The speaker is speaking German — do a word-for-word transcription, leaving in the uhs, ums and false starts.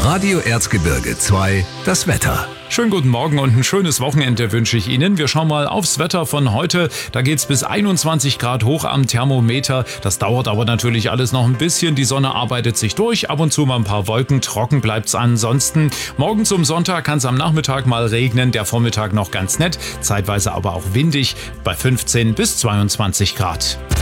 Radio Erzgebirge zwei, das Wetter. Schönen guten Morgen und ein schönes Wochenende wünsche ich Ihnen. Wir schauen mal aufs Wetter von heute. Da geht's bis einundzwanzig Grad hoch am Thermometer. Das dauert aber natürlich alles noch ein bisschen. Die Sonne arbeitet sich durch. Ab und zu mal ein paar Wolken. Trocken bleibt's ansonsten. Morgen zum Sonntag kann es am Nachmittag mal regnen. Der Vormittag noch ganz nett. Zeitweise aber auch windig bei fünfzehn bis zweiundzwanzig Grad.